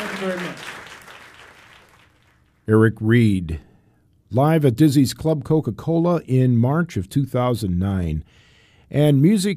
Thank you very much. Eric Reed, live at Dizzy's Club Coca-Cola in March of 2009. And music